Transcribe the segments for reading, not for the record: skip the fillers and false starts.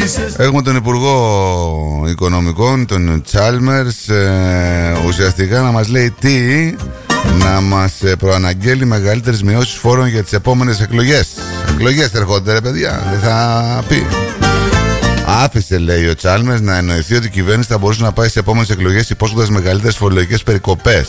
Έχουμε τον Υπουργό Οικονομικών, τον Τσάλμερς, ουσιαστικά να μας λέει να μας προαναγγέλει μεγαλύτερες μειώσεις φόρων για τις επόμενες εκλογές. Εκλογές ερχόνται ρε παιδιά, δεν θα πει. Άφησε, λέει ο Τσάλμερς, να εννοηθεί ότι η κυβέρνηση θα μπορούσε να πάει σε επόμενες εκλογές υπόσχοντας μεγαλύτερες φορολογικές περικοπές.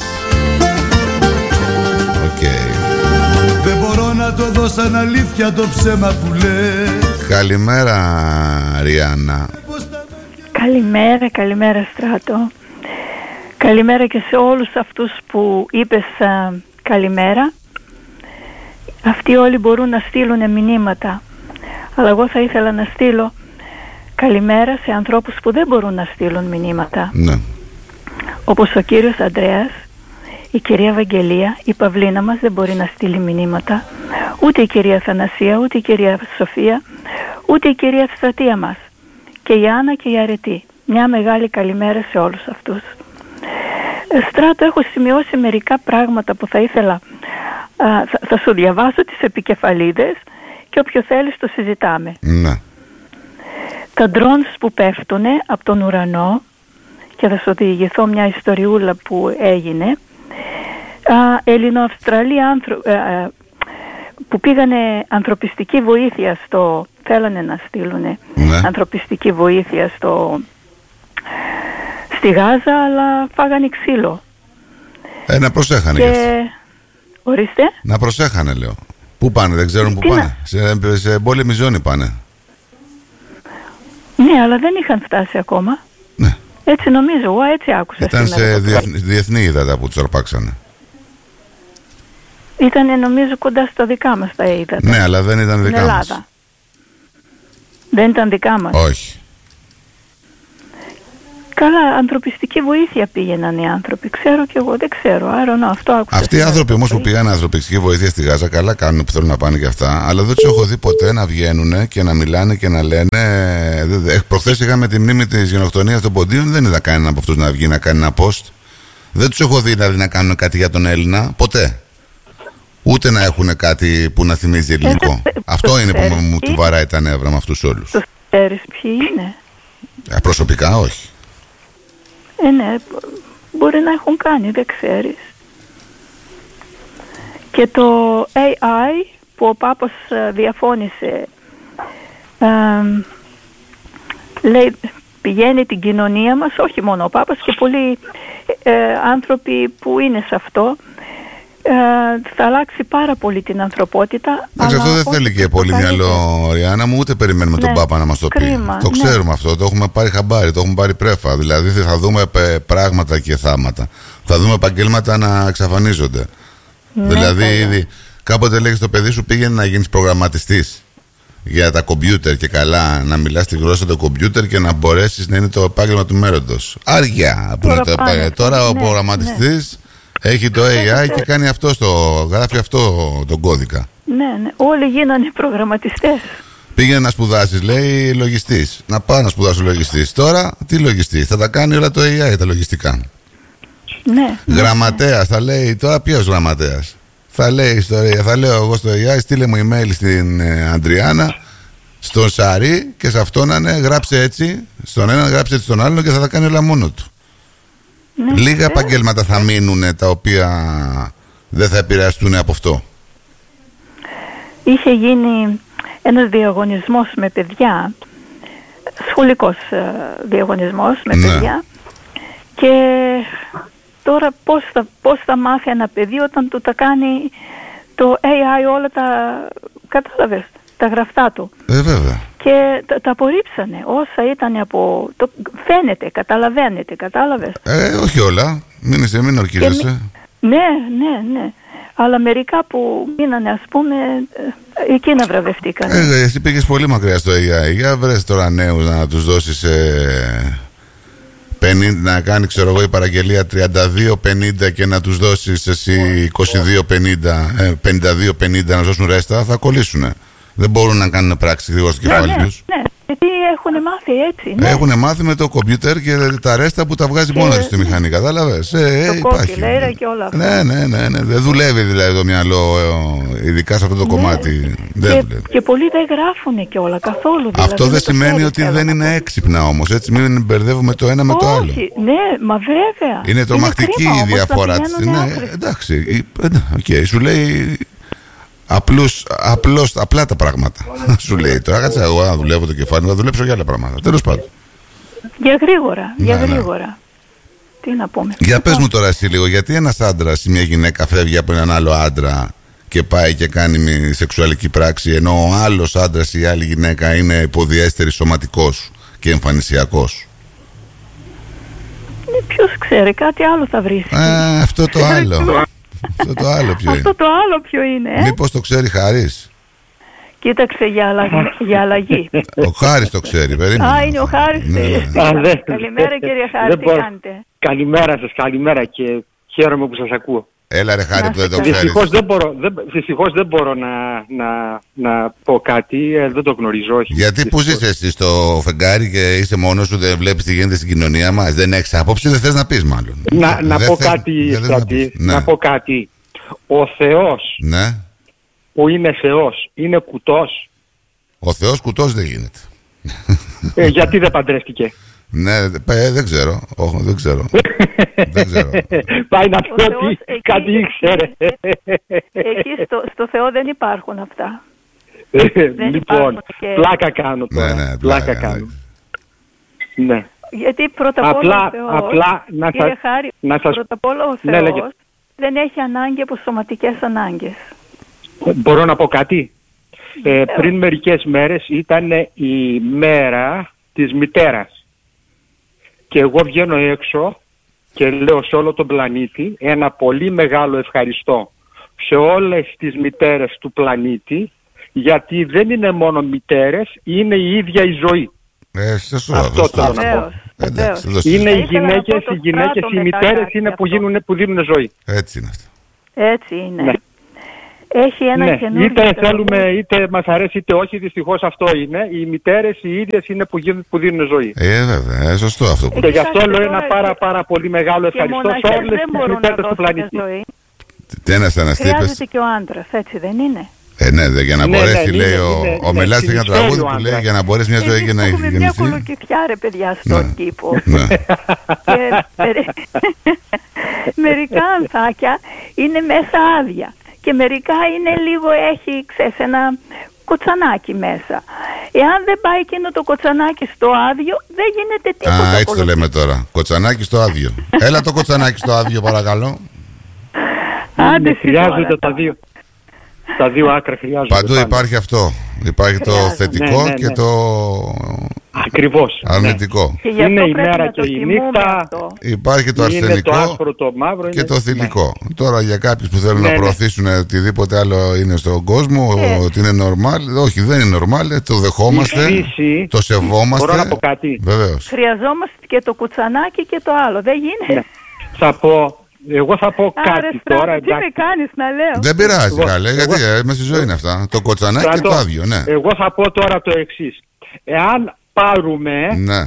Δεν μπορώ να το δω σαν αλήθεια το ψέμα που λες. Καλημέρα Ριάννα. Καλημέρα Στράτο. Καλημέρα και σε όλους αυτούς που είπες καλημέρα. Αυτοί όλοι μπορούν να στείλουν μηνύματα, αλλά εγώ θα ήθελα να στείλω καλημέρα σε ανθρώπους που δεν μπορούν να στείλουν μηνύματα. Ναι. Όπως ο κύριος Ανδρέας, η κυρία Βαγγελία, η Παυλίνα μας δεν μπορεί να στείλει μηνύματα, ούτε η κυρία Θανασία, ούτε η κυρία Σοφία, ούτε η κυρία Στρατεία μας, και η Άννα και η Αρετή. Μια μεγάλη καλημέρα σε όλους αυτούς. Στράτο, έχω σημειώσει μερικά πράγματα που θα ήθελα, θα σου διαβάσω τις επικεφαλίδες και όποιο θέλεις το συζητάμε. Ναι. Τα drones που πέφτουνε από τον ουρανό, και θα σου διηγηθώ μια ιστοριούλα που έγινε. Ελληνοαυστραλοί που πήγανε ανθρωπιστική βοήθεια θέλανε να στείλουν ανθρωπιστική βοήθεια στη Γάζα, αλλά φάγανε ξύλο. Να προσέχανε και ορίστε. Να προσέχανε, λέω. Πού πάνε, δεν ξέρουν πού πάνε. Σε πόλεμη ζώνη πάνε. Ναι, αλλά δεν είχαν φτάσει ακόμα. Ναι. Έτσι νομίζω, εγώ έτσι άκουσα. Ήταν σε διεθνή ύδατα που τους αρπάξανε. Ήτανε νομίζω κοντά στα δικά μας τα ύδατα. Ναι, αλλά δεν ήταν δικά μας. Δεν ήταν δικά μας. Όχι. Καλά, ανθρωπιστική βοήθεια πήγαιναν οι άνθρωποι. Ξέρω κι εγώ, δεν ξέρω. Αυτό άκουσα. Αυτοί οι άνθρωποι όμως που πήγαν ανθρωπιστική βοήθεια στη Γάζα, καλά κάνουν που θέλουν να πάνε και αυτά. Αλλά δεν τους έχω δει ποτέ να βγαίνουν και να μιλάνε και να λένε. Προχθές είχαμε τη μνήμη της γενοκτονίας των Ποντίων. Δεν είδα κανέναν από αυτούς να βγει να κάνει ένα post. Δεν τους έχω δει δηλαδή να κάνουν κάτι για τον Έλληνα. Ποτέ. Ούτε να έχουν κάτι που να θυμίζει ελληνικό. Αυτό είναι που μου του βαράει τα νεύρα με αυτούς όλους. Το ξέρεις ποιοι είναι? Προσωπικά όχι. Ναι, μπορεί να έχουν κάνει, δεν ξέρεις. Και το AI που ο Πάπας διαφώνησε, λέει, πηγαίνει την κοινωνία μας, όχι μόνο ο Πάπας και πολλοί άνθρωποι που είναι σε αυτό, θα αλλάξει πάρα πολύ την ανθρωπότητα. Αυτό δεν θέλει και πολύ μυαλό, Ριάννα μου, ούτε περιμένουμε τον Πάπα να μας το πει. Το ξέρουμε αυτό, το έχουμε πάρει χαμπάρι, το έχουμε πάρει πρέφα. Δηλαδή θα δούμε πράγματα και θάματα. Θα δούμε επαγγέλματα να εξαφανίζονται. Δηλαδή ήδη κάποτε λέγεις στο παιδί σου πήγαινε να γίνεις προγραμματιστής για τα κομπιούτερ και καλά να μιλάς τη γλώσσα του κομπιούτερ και να μπορέσεις να είναι το επάγγελμα του μέλλοντος. Άργια που είναι το επάγγελμα. Τώρα ο προγραμματιστής έχει το AI και κάνει γράφει αυτό τον κώδικα. Ναι, όλοι γίνανε προγραμματιστές. Πήγαινε να σπουδάσεις, λέει, λογιστής. Να πάω να σπουδάσω λογιστής. Τώρα τι λογιστής? Θα τα κάνει όλα το AI τα λογιστικά. Ναι. Γραμματέας, θα λέει, τώρα ποιος γραμματέας? Θα λέει ιστορία, θα λέω εγώ στο AI, στείλε μου email στην Αντριάννα, στον Σαρή και σε αυτόν γράψε έτσι, στον έναν γράψε έτσι στον άλλον και θα τα κάνει όλα μόνο του. Ναι, λίγα επαγγέλματα θα μείνουν τα οποία δεν θα επηρεαστούν από αυτό. Είχε γίνει ένας διαγωνισμός με παιδιά, σχολικός διαγωνισμός με παιδιά, και τώρα πώς θα μάθει ένα παιδί όταν του τα κάνει το AI όλα κατάλαβες, τα γραφτά του. Βέβαια. Και τα απορρίψανε όσα ήταν φαίνεται, κατάλαβες. Όχι όλα, μην ορκίζεσαι. Ναι. Αλλά μερικά που μείνανε, ας πούμε, εκείνα βραβευτήκανε. Εσύ πήγες πολύ μακριά στο AI. Για βρες τώρα νέους να τους δώσεις 50, να κάνει, ξέρω εγώ, η παραγγελία 32-50 και να τους δώσεις εσύ 22-50, 52-50 να δώσουν ρέστα, θα κολλήσουνε. Δεν μπορούν να κάνουν πράξη γρήγορα στο κεφάλι τους. Ναι. Γιατί έχουν μάθει έτσι. Ναι. Έχουν μάθει με το κομπιούτερ και τα ρέστα που τα βγάζει μόνο στη μηχανή. Κατάλαβες. Το κόκκιλέρα και όλα αυτά. Ναι. Δεν δουλεύει δηλαδή το μυαλό, ειδικά σε αυτό το κομμάτι. Και πολλοί δεν γράφουν και όλα καθόλου. Δηλαδή, αυτό δεν σημαίνει ότι δεν είναι έξυπνα όμως. Έτσι, μην μπερδεύουμε το ένα με το άλλο. Ναι, μα βέβαια. Είναι τρομακτική η διαφορά της. Ναι, εντάξει. Σου λέει. Απλά τα πράγματα. Σου λέει τώρα, κάτσε εγώ να δουλεύω το κεφάλι, θα δουλέψω για άλλα πράγματα. Τέλος πάντων. Για γρήγορα. Τι να πούμε. Για πες μου τώρα εσύ λίγο, γιατί ένας άντρας ή μια γυναίκα φεύγει από έναν άλλο άντρα και πάει και κάνει σεξουαλική πράξη, ενώ ο άλλος άντρας ή η άλλη γυναίκα είναι υποδιέστερη σωματικός και εμφανισιακός? Ποιος ξέρει, κάτι άλλο θα βρει. Αυτό το άλλο. Αυτό το άλλο ποιο είναι. Μήπως το ξέρει Χάρης? Κοίταξε για αλλαγή. Ο Χάρης το ξέρει, περίμενε. Είναι ο Χάρης. Καλημέρα κύριε Χάρη, τι κάνετε? Καλημέρα και χαίρομαι που σας ακούω. Έλα ρε Χάρη που δεν το ξέρεις. Δυστυχώς δεν μπορώ να πω κάτι, δεν το γνωρίζω. Γιατί που ζεις εσύ στο φεγγάρι και είσαι μόνος σου, δεν βλέπεις τι γίνεται στην κοινωνία μας, δεν έχεις άποψη, δεν θες να πεις μάλλον. Να πω κάτι. Ο Θεός, ναι, που είναι Θεός, είναι κουτός? Ο Θεός κουτός δεν γίνεται. Γιατί δεν παντρεύτηκε? Ναι, δεν ξέρω. Δεν ξέρω. Πάει να πει ότι κάτι ήξερε. Εκεί στο Θεό δεν υπάρχουν αυτά. Λοιπόν, πλάκα κάνω τώρα. Ναι, πλάκα κάνω. Ναι. Γιατί πρώτα απ' όλα ο Θεός, κύριε Χάρη, πρώτα απ' όλα ο Θεός δεν έχει ανάγκη από σωματικές ανάγκες. Μπορώ να πω κάτι? Πριν μερικές μέρες ήταν η μέρα της μητέρας. Και εγώ βγαίνω έξω και λέω σε όλο τον πλανήτη ένα πολύ μεγάλο ευχαριστώ σε όλες τις μητέρες του πλανήτη, γιατί δεν είναι μόνο μητέρες, είναι η ίδια η ζωή. Αυτό θέλω να πω. Είναι οι γυναίκες, οι μητέρες είναι που δίνουν ζωή. Έτσι είναι αυτό. Έτσι είναι. Ναι. Έχει ένα καινούργιο. Είτε θέλουμε, είτε μας αρέσει, είτε όχι, δυστυχώς αυτό είναι. Οι μητέρες οι ίδιες είναι που δίνουν ζωή. Βέβαια, σωστό αυτό. Και γι' αυτό λέω ένα πάρα πολύ μεγάλο ευχαριστώ σε όλες τις μητέρες του πλανήτη. Τι ένας χρειάζεται και ο άντρας, έτσι δεν είναι? Ναι, για να μπορέσει, λέει ο Μελάς για ένα τραγούδι που λέει, για να μπορέσει μια ζωή και να γεννηθεί. Έχουμε μια κολοκυθιά ρε παιδιά στον κήπο. Μερικά ανθάκια είναι μέσα άδεια. Και μερικά είναι λίγο, έχει, ξέρεις, ένα κοτσανάκι μέσα. Εάν δεν πάει εκείνο το κοτσανάκι στο άδειο, δεν γίνεται τίποτα. Έτσι το λέμε τώρα. Κοτσανάκι στο άδειο. Έλα το κοτσανάκι στο άδειο, παρακαλώ. Άντε, χρειάζονται τα δύο. Τα δύο άκρα χρειάζονται. Παντού υπάρχει αυτό. Υπάρχει το θετικό και το ακριβώς αρνητικό. Ναι. Είναι η μέρα και η νύχτα. Υπάρχει το αρσενικό το άσπρο, το μαύρο, και το θηλυκό. Ναι. Τώρα για κάποιους που θέλουν να προωθήσουν οτιδήποτε άλλο είναι στον κόσμο, ότι είναι normal. Όχι, δεν είναι normal. Το δεχόμαστε, το σεβόμαστε. Μπορώ να πω κάτι? Βεβαίως. Χρειαζόμαστε και το κουτσανάκι και το άλλο. Δεν γίνεται. Ναι. Θα πω. Εγώ θα πω κάτι τώρα. Τι με κάνεις να λέω? Δεν πειράζει, καλέ, γιατί μέσα στη ζωή είναι αυτά. Το κοτσανάκι και το άδειο, ναι. Εγώ θα πω τώρα το εξής. Εάν πάρουμε,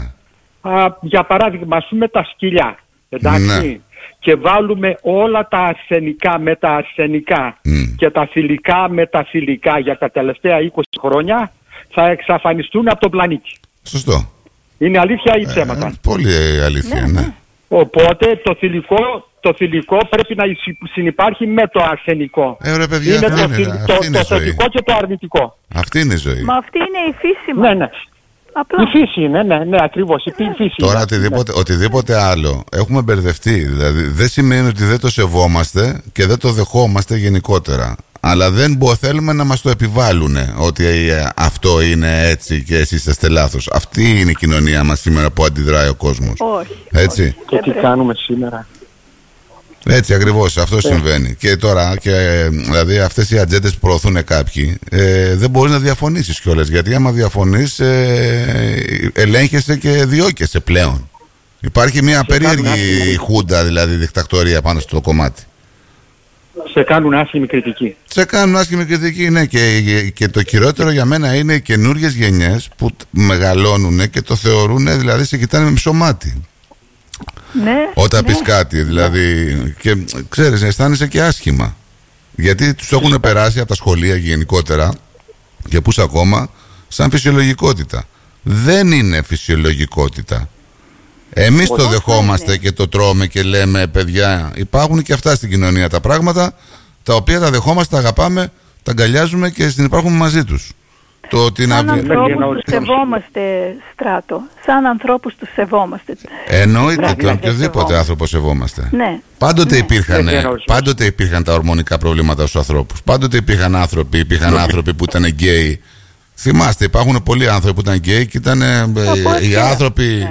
για παράδειγμα, ας πούμε τα σκυλιά, εντάξει, και βάλουμε όλα τα αρσενικά με τα αρσενικά και τα θηλυκά με τα θηλυκά για τα τελευταία 20 χρόνια, θα εξαφανιστούν από τον πλανήτη. Σωστό. Είναι αλήθεια ή ψέματα? Πολύ αλήθεια, ναι. Οπότε το θηλυκό πρέπει να συνυπάρχει με το αρσενικό. Παιδιά, είναι το θετικό και το αρνητικό. Αυτή είναι η ζωή. Μα αυτή είναι η φύση μας. Ναι. Απλά. Η φύση είναι, ναι, ακριβώς. Η φύση τώρα είναι. Οτιδήποτε άλλο έχουμε μπερδευτεί. Δηλαδή δεν σημαίνει ότι δεν το σεβόμαστε και δεν το δεχόμαστε γενικότερα. Αλλά δεν θέλουμε να μας το επιβάλλουν ότι αυτό είναι έτσι και εσείς είστε λάθος. Αυτή είναι η κοινωνία μας σήμερα που αντιδράει ο κόσμος. Όχι. Έτσι. Και τι κάνουμε σήμερα? Έτσι ακριβώς, αυτό συμβαίνει. Και τώρα, δηλαδή αυτές οι ατζέντες που προωθούν κάποιοι, δεν μπορείς να διαφωνήσεις κιόλας. Γιατί άμα διαφωνείς, ελέγχεσαι και διώκεσαι πλέον. Υπάρχει μια περίεργη χούντα, δηλαδή δικτακτορία πάνω στο κομμάτι. Σε κάνουν άσχημη κριτική. Σε κάνουν άσχημη κριτική, ναι. Και το χειρότερο για μένα είναι οι καινούριες γενιές που μεγαλώνουν και το θεωρούν, δηλαδή σε κοιτάνε με μισό μάτι. Ναι, όταν πεις κάτι, δηλαδή. Και ξέρεις, αισθάνεσαι και άσχημα. Γιατί τους έχουν περάσει από τα σχολεία γενικότερα και πούς ακόμα σαν φυσιολογικότητα. Δεν είναι φυσιολογικότητα. Εμείς το δεχόμαστε και το τρώμε και λέμε, παιδιά, υπάρχουν και αυτά στην κοινωνία τα πράγματα τα οποία τα δεχόμαστε, τα αγαπάμε, τα αγκαλιάζουμε και συνυπάρχουμε μαζί τους. Σαν ανθρώπους τους σεβόμαστε, Στράτο. Σαν ανθρώπους τους σεβόμαστε. Εννοείται, τον οποιοδήποτε άνθρωπο σεβόμαστε. Ναι. Πάντοτε υπήρχαν τα ορμονικά προβλήματα στους ανθρώπους. Πάντοτε υπήρχαν άνθρωποι που ήταν γκέι. Θυμάστε, υπάρχουν πολλοί άνθρωποι που ήταν γκέι και ήταν οι άνθρωποι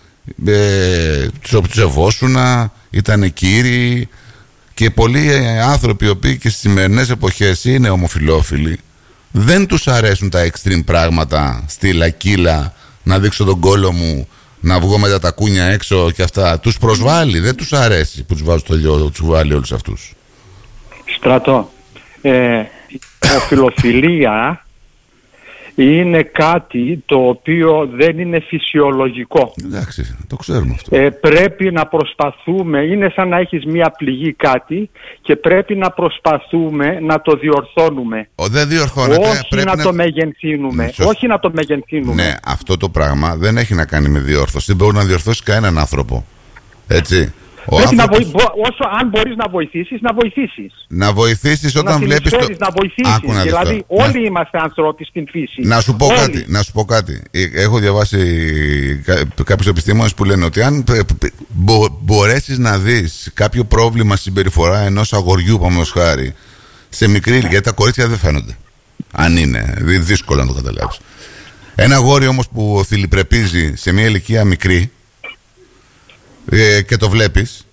τους σεβόσουνα, ήταν κύριοι, και πολλοί άνθρωποι οι οποίοι και στις σημερινές εποχές είναι ομοφυλόφιλοι, δεν τους αρέσουν τα extreme πράγματα, στυλ κύλα, να δείξω τον κόλο μου, να βγω με τα τακούνια έξω και αυτά. Τους προσβάλλει, δεν τους αρέσει που τους βάζουν στο λιό, τους βάλει όλους αυτούς. Στρατό, ομοφυλοφιλία είναι κάτι το οποίο δεν είναι φυσιολογικό. Εντάξει, το ξέρουμε αυτό. Πρέπει να προσπαθούμε, είναι σαν να έχεις μία πληγή κάτι και πρέπει να προσπαθούμε να το διορθώνουμε. Δεν διορθώνεται. Όχι να το μεγενθύνουμε. Όχι να το μεγενθύνουμε. Ναι, αυτό το πράγμα δεν έχει να κάνει με διόρθωση. Δεν μπορεί να διορθώσει κανέναν άνθρωπο. Έτσι. Πρέπει αν μπορείς να βοηθήσεις, να βοηθήσεις. Να βοηθήσεις όταν βλέπεις το... Να βοηθήσεις. Δηλαδή όλοι είμαστε ανθρώποι στην φύση. Να σου πω κάτι. Έχω διαβάσει κάποιους επιστήμονες που λένε ότι αν μπορέσεις να δεις κάποιο πρόβλημα στη συμπεριφορά ενός αγοριού, πάμε χάρη, σε μικρή ηλικία, γιατί τα κορίτσια δεν φαίνονται. Αν είναι, δύσκολο να το καταλάβεις. Ένα αγόρι όμως που θηλυπρεπίζει σε μια ηλικία μικρή, και το βλέπεις,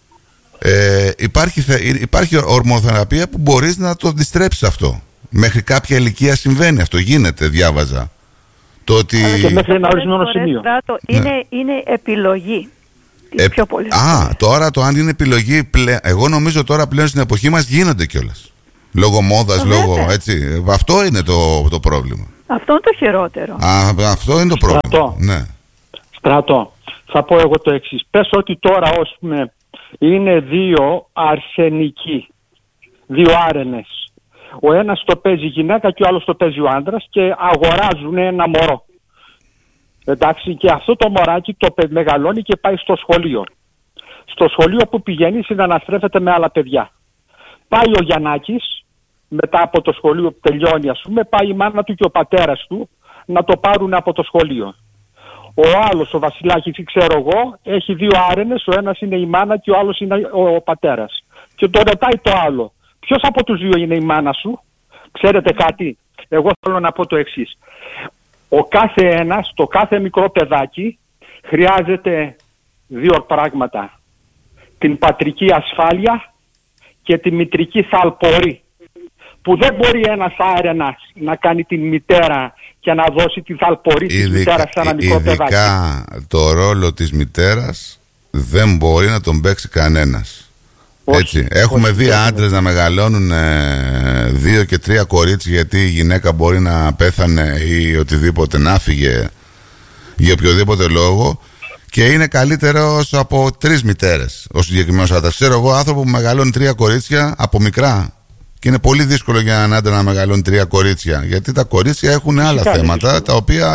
υπάρχει ορμοθεραπεία που μπορείς να το αντιστρέψεις αυτό. Μέχρι κάποια ηλικία συμβαίνει αυτό, γίνεται, διάβαζα. Το ότι... και μέχρι ένα ορισμένο σημείο. Είναι επιλογή. Πιο πολύ. Τώρα το αν είναι επιλογή, εγώ νομίζω τώρα πλέον στην εποχή μας γίνονται κιόλας. Λόγω μόδας, λόγω έτσι. Αυτό είναι το πρόβλημα. Αυτό είναι το χειρότερο. Αυτό είναι το πρόβλημα. Ναι. Στράτο, θα πω εγώ το εξής. Πες ότι τώρα είναι δύο αρσενικοί, δύο άρενες. Ο ένας το παίζει η γυναίκα και ο άλλος το παίζει ο άντρας και αγοράζουν ένα μωρό. Εντάξει, και αυτό το μωράκι το μεγαλώνει και πάει στο σχολείο. Στο σχολείο που πηγαίνει συναναστρέφεται με άλλα παιδιά. Πάει ο Γιαννάκης, μετά από το σχολείο που τελειώνει, πάει η μάνα του και ο πατέρας του να το πάρουν από το σχολείο. Ο άλλος, ο Βασιλάκης, ξέρω εγώ, έχει δύο άρενες, ο ένας είναι η μάνα και ο άλλος είναι ο πατέρας. Και το ρωτάει το άλλο, ποιος από τους δύο είναι η μάνα σου? Ξέρετε κάτι, εγώ θέλω να πω το εξής. Ο κάθε ένας, το κάθε μικρό παιδάκι χρειάζεται δύο πράγματα. Την πατρική ασφάλεια και τη μητρική θαλπορή. Που δεν μπορεί ένας άρενας να κάνει την μητέρα και να δώσει τη θαλπορή της μητέρας σε ένα μικρό παιδάκι. Ειδικά το ρόλο της μητέρας δεν μπορεί να τον παίξει κανένας. Έτσι. Έχουμε δει άντρες να μεγαλώνουν 2 και 3 κορίτσια γιατί η γυναίκα μπορεί να πέθανε ή οτιδήποτε, να φύγε για οποιοδήποτε λόγο, και είναι καλύτερος από 3 μητέρες ο συγκεκριμένος άντρας. Ξέρω εγώ άνθρωπο που μεγαλώνει 3 κορίτσια από μικρά. Και είναι πολύ δύσκολο για έναν άντρα να μεγαλώνει 3 κορίτσια. Γιατί τα κορίτσια έχουν άλλα θέματα τα οποία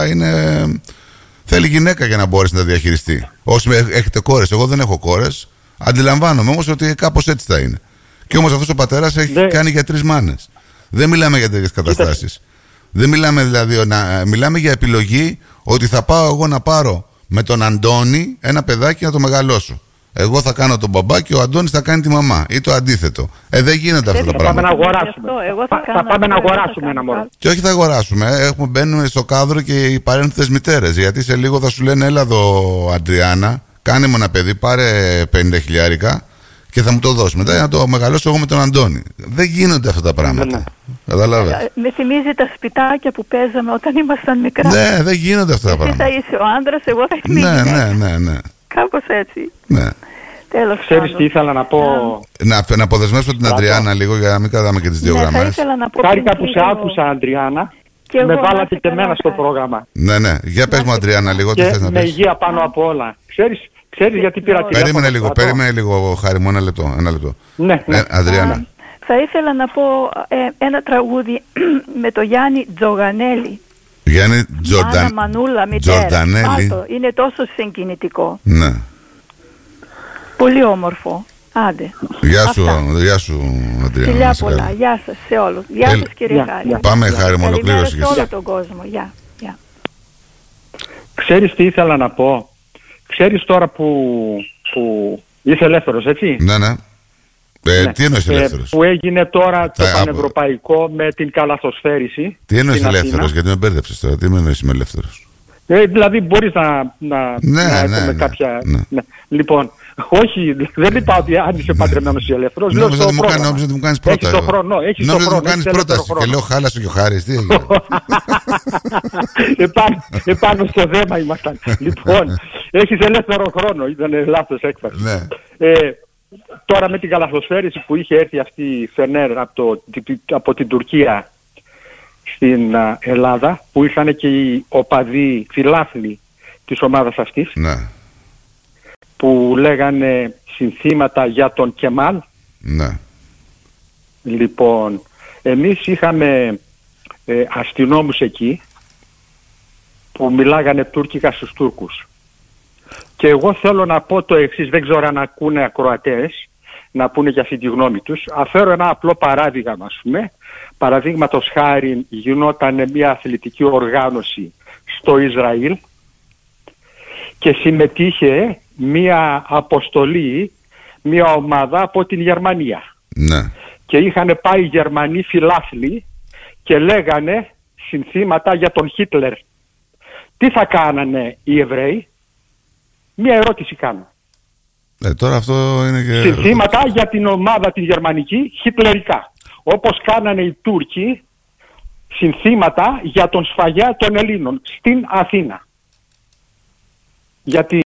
θέλει γυναίκα για να μπορέσει να τα διαχειριστεί. Όσοι έχετε κόρες, εγώ δεν έχω κόρες. Αντιλαμβάνομαι όμως ότι κάπως έτσι θα είναι. Και όμως αυτός ο πατέρας έχει κάνει για 3 μάνες. Δεν μιλάμε για τέτοιες καταστάσεις. Δεν μιλάμε δηλαδή, μιλάμε για επιλογή ότι θα πάω εγώ να πάρω με τον Αντώνη ένα παιδάκι να το μεγαλώσω. Εγώ θα κάνω τον μπαμπά και ο Αντώνης θα κάνει τη μαμά. Ή το αντίθετο. Δεν γίνεται αυτά τα πράγματα. Θα πάμε να αγοράσουμε ένα μωρό. Και όχι θα αγοράσουμε. Μπαίνουμε στο κάδρο και οι παρένθετες μητέρες. Γιατί σε λίγο θα σου λένε, έλα εδώ Αντριάννα, κάνε μου ένα παιδί, πάρε 50 χιλιάρικα και θα μου το δώσει. Μετά να το μεγαλώσω εγώ με τον Αντώνη. Δεν γίνονται αυτά τα πράγματα. Καταλάβες. Με θυμίζει τα σπιτάκια που παίζαμε όταν ήμασταν μικρά. Ναι, δεν γίνονται αυτά τα πράγματα. Εσύ θα είσαι ο άντρας, εγώ θα είμαι η γυναίκα. Ναι. Κάπως έτσι. Ναι. Τέλος Ξέρεις πάντων. τι ήθελα να πω. Να αποδεσμεύσω την Αντριάννα λίγο για να μην κρατάμε και τις δύο Ναι, θα γραμμές. ήθελα να πω Χάρηκα πριν που σε κλείσω. άκουσα, Αντριάννα. Και Με εγώ, να βάλατε είσαι και καλά, εμένα στο Χάρη. πρόγραμμα. Ναι. Για πες μου, Αντριάννα, λίγο τι Και θες να με πεις. υγεία πάνω απ' όλα. Ξέρεις γιατί πήρα Περίμενε τηλέφωνο. λίγο, Χάρη μου, ένα λεπτό. Ναι. Αντριάννα. Θα ήθελα να πω ένα τραγούδι με το Γιάννη Τζογανέλη. Γιάννη Μάνα Μανούλα μητέρα. Τζορντανέλη. Άτο, είναι τόσο συγκινητικό. Ναι. Πολύ όμορφο. Άντε. Γεια σου, Αντριάννα. Φιλιά πολλά. Γεια σας σε όλους. Γεια σας κύριε Χάρη. Πάμε, Χάρη μου, ολοκλήρωση. Καλημέρα σε όλο τον κόσμο. Γεια. Ξέρεις τι ήθελα να πω. Ξέρεις τώρα που είσαι ελεύθερος, έτσι. Ναι. Ναι. Τι εννοείς ελεύθερος? Που έγινε τώρα το πανευρωπαϊκό με την καλαθοσφαίριση. Τι εννοείς ελεύθερος, γιατί με μπέρδεψες τώρα? Τι με εννοείς είμαι ελεύθερος? Δηλαδή μπορείς να έχουμε κάποια... Ναι. Λοιπόν, όχι, δεν είπα ότι αν είσαι παντρεμένος ή ελεύθερος. Νόμιζα ότι μου κάνεις πρώτα. Έχεις το χρόνο. Νόμιζα ότι μου κάνεις πρόταση και λέω χάλασε και ο Χάρης. Τι έγινε? Επάνω στο δέμα ήμασταν. Λοιπόν, έχεις ελεύθερο χρόνο. Ήταν λάθος έκφραση. Τώρα με την καλαθοσφαίριση που είχε έρθει αυτή η Φενέρ από την Τουρκία στην Ελλάδα, που ήσαν και οι οπαδοί φιλάθλοι της ομάδας αυτής, ναι, που λέγανε συνθήματα για τον Κεμάλ. Ναι. Λοιπόν, εμείς είχαμε αστυνόμους εκεί που μιλάγανε τουρκικά στους Τούρκους. Και εγώ θέλω να πω το εξής, δεν ξέρω αν ακούνε ακροατές να πούνε για αυτή τη γνώμη τους. Αφέρω ένα απλό παράδειγμα, ας πούμε. Παραδείγματος χάρη, γινόταν μια αθλητική οργάνωση στο Ισραήλ και συμμετείχε μια αποστολή, μια ομάδα από την Γερμανία. Ναι. Και είχαν πάει οι Γερμανοί φιλάθλοι και λέγανε συνθήματα για τον Χίτλερ. Τι θα κάνανε οι Εβραίοι? Μια ερώτηση κάνω. Τώρα αυτό είναι και... Συνθήματα για την ομάδα την γερμανική χιτλερικά. Όπως κάνανε οι Τούρκοι συνθήματα για τον σφαγιά των Ελλήνων στην Αθήνα. Γιατί